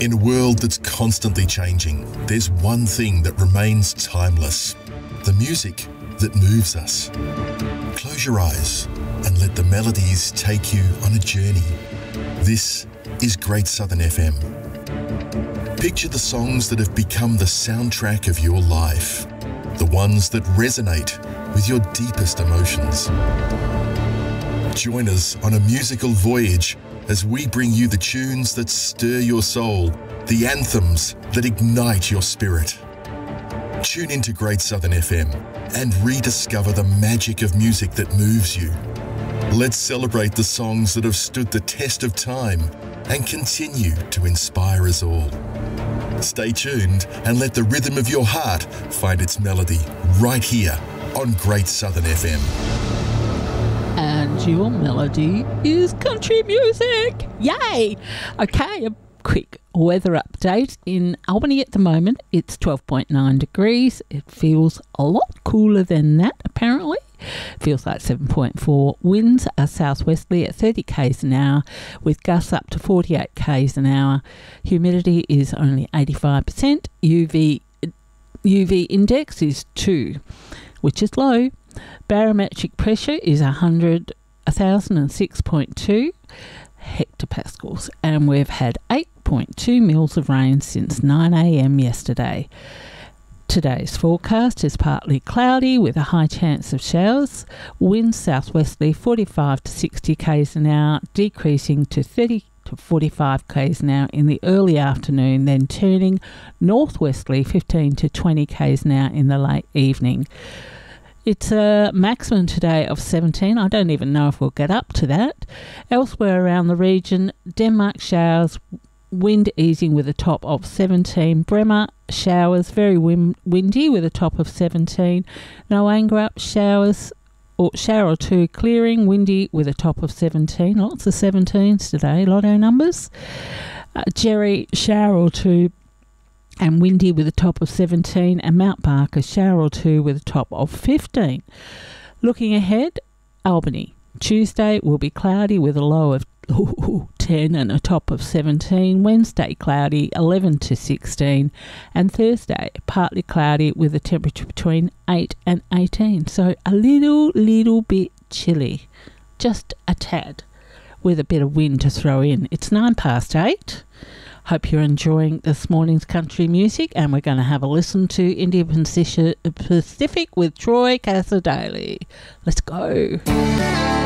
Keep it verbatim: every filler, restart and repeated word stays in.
In a world that's constantly changing, there's one thing that remains timeless: the music that moves us. Close your eyes and let the melodies take you on a journey. This is Great Southern F M. Picture the songs that have become the soundtrack of your life, the ones that resonate with your deepest emotions. Join us on a musical voyage as we bring you the tunes that stir your soul, the anthems that ignite your spirit. Tune into Great Southern F M and rediscover the magic of music that moves you. Let's celebrate the songs that have stood the test of time and continue to inspire us all. Stay tuned and let the rhythm of your heart find its melody right here on Great Southern F M. And your melody is country music. Yay! Okay, a quick weather update. In Albany at the moment, it's twelve point nine degrees. It feels a lot cooler than that, apparently. Feels like seven point four. Winds are southwesterly at thirty kays an hour, with gusts up to forty-eight kays an hour. Humidity is only eighty-five percent. U V U V index is two, which is low. Barometric pressure is one hundred, one thousand six point two hectopascals, and we've had eight point two mils of rain since nine a m yesterday. Today's forecast is partly cloudy with a high chance of showers. Winds southwesterly forty-five to sixty kays an hour, decreasing to thirty to forty-five kays an hour in the early afternoon, then turning northwesterly fifteen to twenty kays an hour in the late evening. It's a maximum today of seventeen. I don't even know if we'll get up to that. Elsewhere around the region, Denmark showers, wind easing with a top of seventeen. Bremer showers, very win- windy with a top of seventeen. Noangrup showers, or shower or two clearing, windy with a top of seventeen. Lots of seventeens today, lotto numbers. Uh, Jerry shower or two and windy with a top of seventeen, and Mount Barker shower or two with a top of fifteen. Looking ahead, Albany. Tuesday will be cloudy with a low of ooh, ten and a top of seventeen. Wednesday cloudy, eleven to sixteen. And Thursday partly cloudy with a temperature between eight and eighteen. So a little, little bit chilly. Just a tad, with a bit of wind to throw in. It's nine past eight. Hope you're enjoying this morning's country music, and we're going to have a listen to Indian Pacific with Troy Cassar-Daley. Let's go.